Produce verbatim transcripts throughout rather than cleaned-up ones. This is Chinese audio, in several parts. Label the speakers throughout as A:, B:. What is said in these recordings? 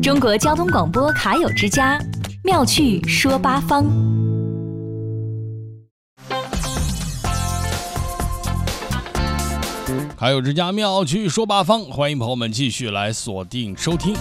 A: 中国交通广播卡友之家，妙趣说八方。
B: 卡友之家，妙趣说八方，欢迎朋友们继续来锁定收听。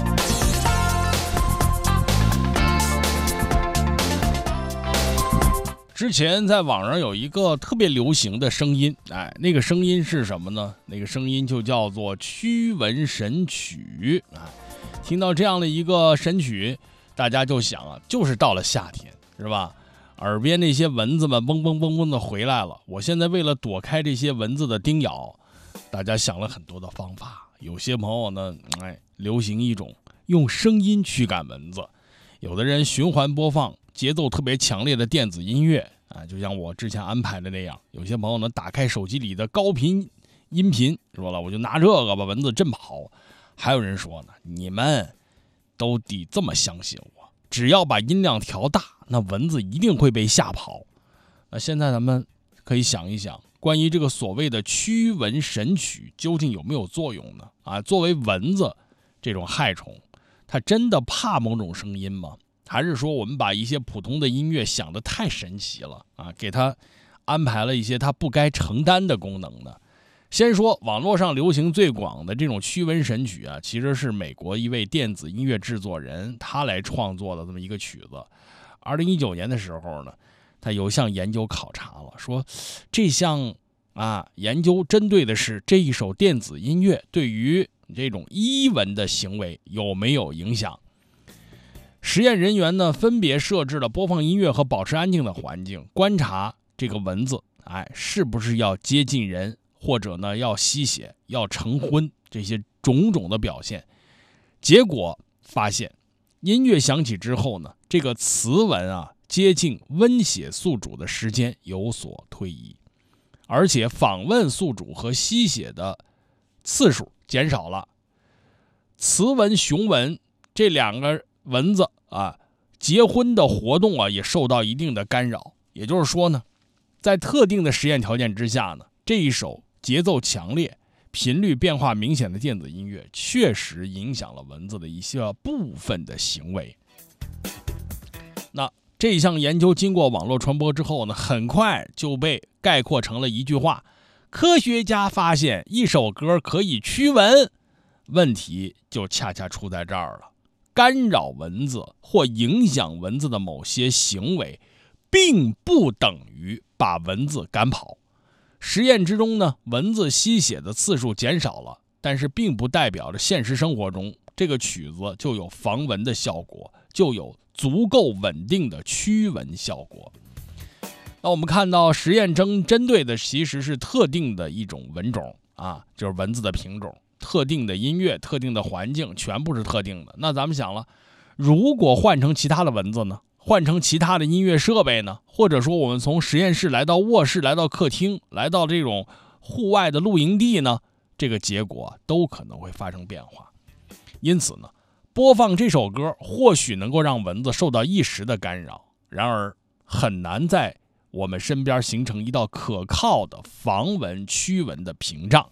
B: 之前在网上有一个特别流行的声音，哎，那个声音是什么呢？那个声音就叫做驱蚊神曲啊。听到这样的一个神曲，大家就想啊，就是到了夏天，是吧？耳边那些蚊子们嗡嗡嗡嗡的回来了。我现在为了躲开这些蚊子的叮咬，大家想了很多的方法。有些朋友呢，哎，流行一种用声音驱赶蚊子，有的人循环播放节奏特别强烈的电子音乐啊，就像我之前安排的那样。有些朋友呢，打开手机里的高频音频，说了我就拿这个把蚊子震跑。还有人说呢，你们都得这么相信我，只要把音量调大，那蚊子一定会被吓跑。那现在咱们可以想一想，关于这个所谓的驱蚊神曲究竟有没有作用呢？啊，作为蚊子这种害虫，它真的怕某种声音吗？还是说我们把一些普通的音乐想得太神奇了啊，给它安排了一些它不该承担的功能呢？先说网络上流行最广的这种驱蚊神曲啊，其实是美国一位电子音乐制作人他来创作的这么一个曲子。二零一九年的时候呢，他有项研究考察了，说这项啊研究针对的是这一首电子音乐对于这种伊蚊的行为有没有影响。实验人员呢，分别设置了播放音乐和保持安静的环境，观察这个蚊子，哎，是不是要接近人，或者呢要吸血、要成婚这些种种的表现。结果发现，音乐响起之后呢，这个雌蚊啊接近温血宿主的时间有所推移，而且访问宿主和吸血的次数减少了。雌蚊、雄蚊这两个蚊子啊，结婚的活动啊也受到一定的干扰。也就是说呢，在特定的实验条件之下呢，这一首节奏强烈、频率变化明显的电子音乐确实影响了蚊子的一些部分的行为。那这一项研究经过网络传播之后呢，很快就被概括成了一句话：科学家发现一首歌可以驱蚊。问题就恰恰出在这儿了，干扰蚊子或影响蚊子的某些行为并不等于把蚊子赶跑。实验之中呢，蚊子吸血的次数减少了，但是并不代表着现实生活中这个曲子就有防蚊的效果，就有足够稳定的驱蚊效果。那我们看到实验中针对的其实是特定的一种蚊种啊，就是蚊子的品种，特定的音乐、特定的环境，全部是特定的。那咱们想了，如果换成其他的蚊子呢？换成其他的音乐设备呢？或者说我们从实验室来到卧室，来到客厅，来到这种户外的露营地呢，这个结果都可能会发生变化。因此呢，播放这首歌或许能够让蚊子受到一时的干扰，然而很难在我们身边形成一道可靠的防蚊驱蚊的屏障。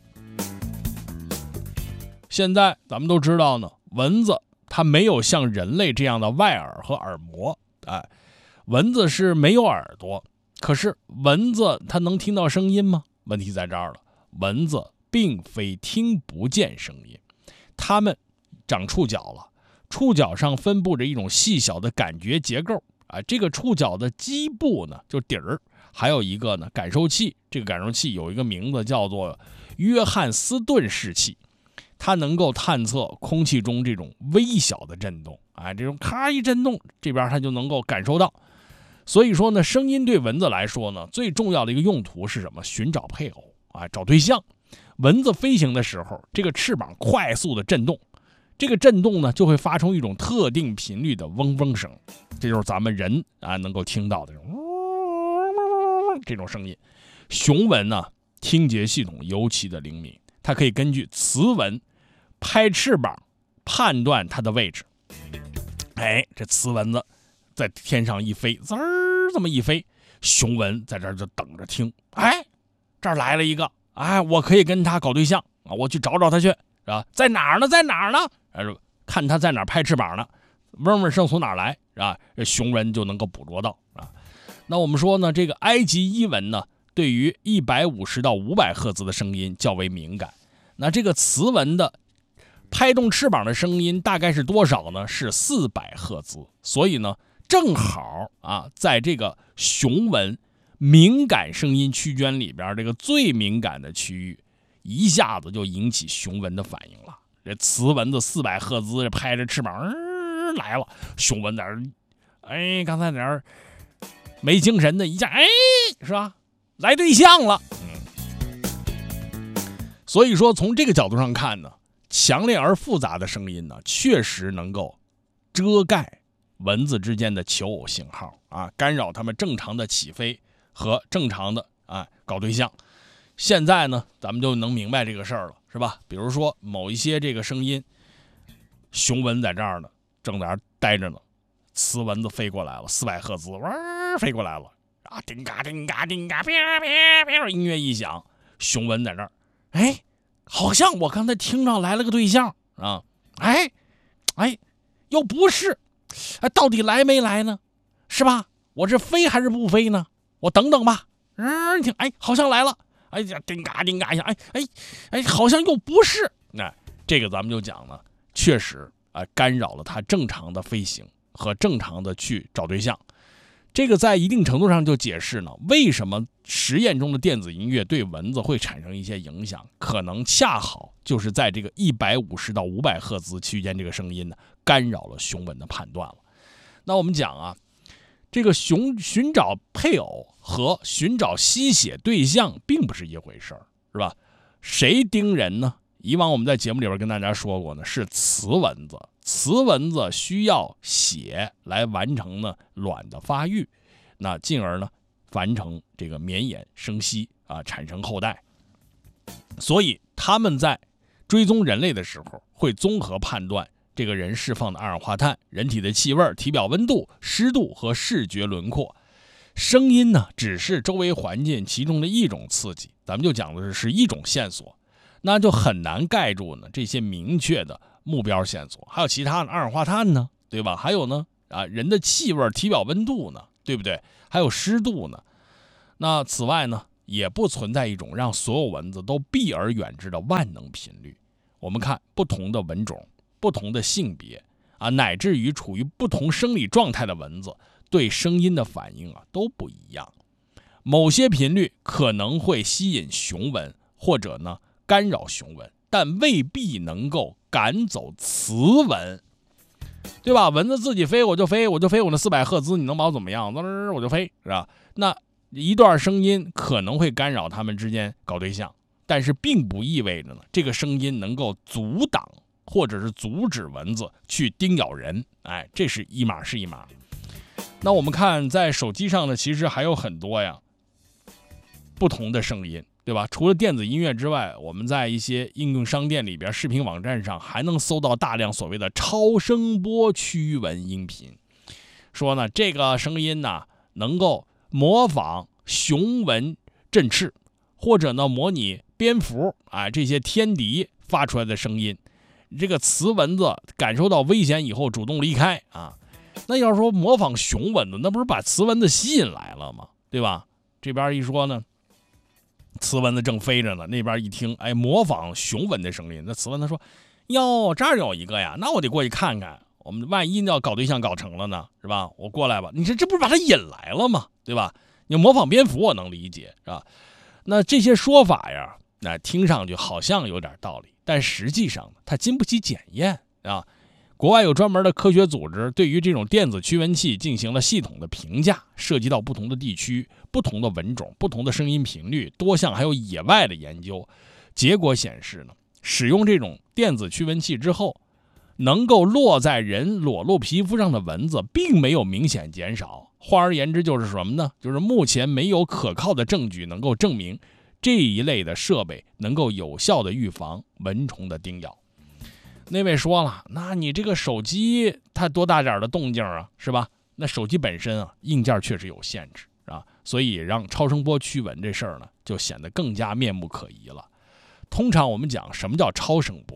B: 现在咱们都知道呢，蚊子它没有像人类这样的外耳和耳膜，哎，蚊子是没有耳朵，可是蚊子它能听到声音吗？问题在这儿了，蚊子并非听不见声音，它们长触角了，触角上分布着一种细小的感觉结构啊，这个触角的基部呢，就底儿，还有一个呢感受器，这个感受器有一个名字叫做约翰斯顿氏器。它能够探测空气中这种微小的震动，哎，这种咔一震动，这边它就能够感受到。所以说呢，声音对蚊子来说呢，最重要的一个用途是什么？寻找配偶啊，找对象。蚊子飞行的时候，这个翅膀快速的震动，这个震动呢就会发出一种特定频率的嗡嗡声，这就是咱们人啊能够听到的这种声音。雄蚊呢，听觉系统尤其的灵敏，它可以根据雌蚊拍翅膀判断它的位置。哎，这雌蚊子在天上一飞，滋儿这么一飞，雄蚊在这儿就等着听。哎，这儿来了一个，哎，我可以跟他搞对象啊，我去找找他去，是吧？在哪儿呢？在哪儿呢？ 看它在哪儿拍翅膀呢，嗡嗡声从哪儿来啊？雄蚊就能够捕捉到啊。那我们说呢，这个埃及伊蚊呢，对于一百五十到五百赫兹的声音较为敏感。那这个雌蚊的拍动翅膀的声音大概是多少呢？是四百赫兹。所以呢，正好啊，在这个雄蚊敏感声音区间里边，这个最敏感的区域，一下子就引起雄蚊的反应了。这雌蚊子四百赫兹拍着翅膀、呃、来了，雄蚊在那儿，哎，刚才在那儿没精神的一下，哎，是吧？来对象了。嗯，所以说从这个角度上看呢，强烈而复杂的声音呢，确实能够遮盖蚊子之间的求偶信号啊，干扰它们正常的起飞和正常的啊搞对象。现在呢，咱们就能明白这个事儿了，是吧？比如说某一些这个声音，雄蚊在这儿呢，正在那儿待着呢，雌蚊子飞过来了，四百赫兹，哇，飞过来了，啊，叮嘎叮嘎叮嘎，啪啪啪，音乐一响，雄蚊在这儿，哎，好像我刚才听着来了个对象啊，哎，哎，又不是，哎，到底来没来呢？是吧？我这飞还是不飞呢？我等等吧。嗯，你听，哎，好像来了。哎呀，叮嘎叮嘎一下，哎哎哎，好像又不是。那、哎、这个咱们就讲呢，确实啊、呃，干扰了它正常的飞行和正常的去找对象。这个在一定程度上就解释呢，为什么实验中的电子音乐对蚊子会产生一些影响，可能恰好就是在这个一百五十到五百赫兹区间，这个声音呢干扰了雄蚊的判断了。那我们讲啊，这个寻寻找配偶和寻找吸血对象并不是一回事儿，是吧？谁叮人呢？以往我们在节目里边跟大家说过呢，是雌蚊子。雌蚊子需要血来完成呢卵的发育，那进而呢完成这个绵衍生息啊，产生后代。所以他们在追踪人类的时候，会综合判断这个人释放的二氧化碳、人体的气味、体表温度、湿度和视觉轮廓。声音呢，只是周围环境其中的一种刺激，咱们就讲的是是一种线索，那就很难盖住呢这些明确的目标线索。还有其他的二氧化碳呢，对吧？还有呢啊，人的气味、体表温度呢，对不对？还有湿度呢。那此外呢，也不存在一种让所有蚊子都避而远之的万能频率。我们看不同的蚊种、不同的性别啊，乃至于处于不同生理状态的蚊子，对声音的反应啊都不一样。某些频率可能会吸引雄蚊，或者呢干扰雄蚊，但未必能够赶走雌蚊，对吧？蚊子自己飞我就飞，我就飞我那四百赫兹，你能把我怎么样？我就飞，是吧？那一段声音可能会干扰他们之间搞对象，但是并不意味着呢这个声音能够阻挡或者是阻止蚊子去叮咬人。哎，这是一码是一码。那我们看在手机上呢，其实还有很多呀不同的声音，对吧？除了电子音乐之外，我们在一些应用商店里边、视频网站上还能搜到大量所谓的超声波驱蚊音频。说呢，这个声音呢能够模仿雄蚊振翅，或者呢模拟蝙蝠啊这些天敌发出来的声音。这个雌蚊子感受到危险以后主动离开啊。那要说模仿雄蚊子，那不是把雌蚊子吸引来了吗？对吧？这边一说呢，雌蚊子正飞着呢，那边一听，哎，模仿雄蚊的声音，那雌蚊子说：“哟，这儿有一个呀，那我得过去看看。我们万一要搞对象搞成了呢，是吧？我过来吧。你这这不是把他引来了吗？对吧？你模仿蝙蝠我能理解，是吧？那这些说法呀，那听上去好像有点道理，但实际上它经不起检验啊。”国外有专门的科学组织对于这种电子驱蚊器进行了系统的评价，涉及到不同的地区、不同的蚊种、不同的声音频率、多项还有野外的研究。结果显示呢，使用这种电子驱蚊器之后，能够落在人裸露皮肤上的蚊子并没有明显减少。换而言之就是什么呢？就是目前没有可靠的证据能够证明这一类的设备能够有效的预防蚊虫的叮咬。那位说了，那你这个手机它多大点的动静啊，是吧？那手机本身啊，硬件确实有限制啊，所以让超声波驱蚊这事儿呢，就显得更加面目可疑了。通常我们讲什么叫超声波，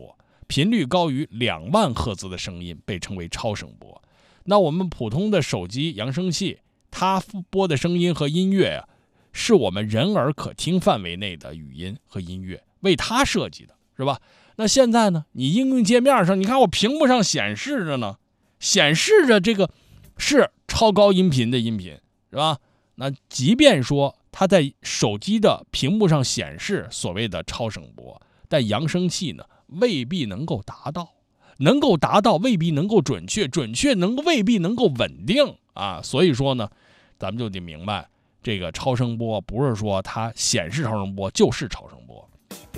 B: 频率高于两万赫兹的声音被称为超声波。那我们普通的手机扬声器，它播的声音和音乐啊，是我们人耳可听范围内的语音和音乐，为它设计的，是吧？那现在呢，你应用界面上，你看我屏幕上显示着呢，显示着这个是超高音频的音频，是吧？那即便说它在手机的屏幕上显示所谓的超声波，但扬声器呢未必能够达到，能够达到未必能够准确，准确能未必能够稳定啊。所以说呢，咱们就得明白，这个超声波不是说它显示超声波就是超声波。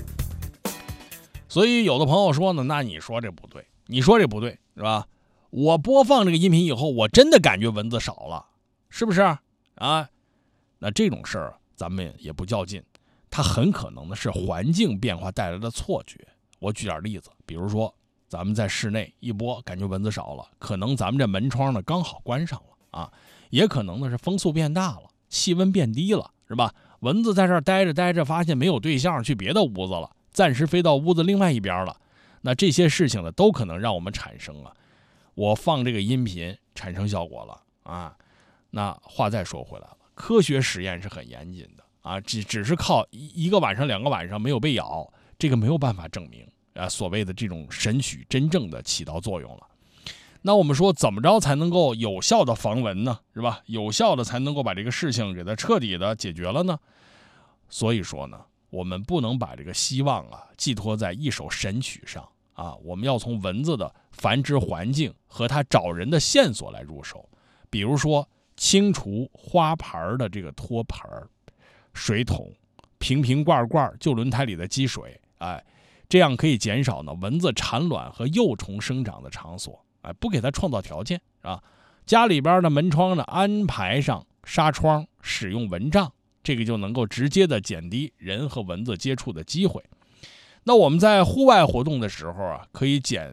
B: 所以有的朋友说呢，那你说这不对，你说这不对，是吧？我播放这个音频以后，我真的感觉蚊子少了，是不是啊？那这种事儿咱们也不较劲，它很可能呢是环境变化带来的错觉。我举点例子，比如说咱们在室内一播，感觉蚊子少了，可能咱们这门窗呢刚好关上了啊，也可能呢是风速变大了，气温变低了，是吧？蚊子在这儿待着待着，发现没有对象，去别的屋子了，暂时飞到屋子另外一边了。那这些事情呢，都可能让我们产生啊，我放这个音频产生效果了啊。那话再说回来了，科学实验是很严谨的啊，只只是靠一一个晚上、两个晚上没有被咬，这个没有办法证明啊，所谓的这种神曲真正的起到作用了。那我们说怎么着才能够有效的防蚊呢？是吧？有效的才能够把这个事情给它彻底的解决了呢？所以说呢，我们不能把这个希望啊寄托在一首神曲上啊，我们要从蚊子的繁殖环境和它找人的线索来入手，比如说清除花盆的这个托盆、水桶、瓶瓶罐罐、旧轮胎里的积水，哎，这样可以减少呢蚊子产卵和幼虫生长的场所，哎，不给它创造条件啊。家里边的门窗呢安排上纱窗，使用蚊帐，这个就能够直接的减低人和蚊子接触的机会。那我们在户外活动的时候啊，可以捡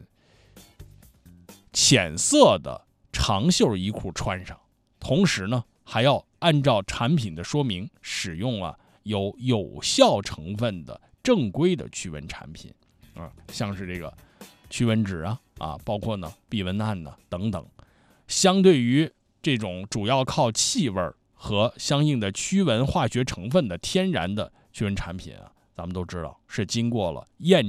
B: 浅色的长袖衣裤穿上，同时呢，还要按照产品的说明使用啊有有效成分的正规的驱蚊产品啊，像是这个驱蚊纸啊啊，包括呢避蚊胺呢等等。相对于这种主要靠气味和相应的驱蚊化学成分的天然的驱蚊产品啊，咱们都知道是经过了验